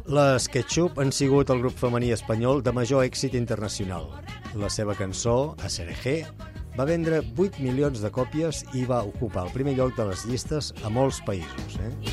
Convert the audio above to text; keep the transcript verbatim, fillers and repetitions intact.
Les Ketchup han sigut el grup femení espanyol de major èxit internacional. La seva cançó, Aserejé, va vendre vuit milions de còpies i va ocupar el primer lloc de les llistes a molts països. Eh?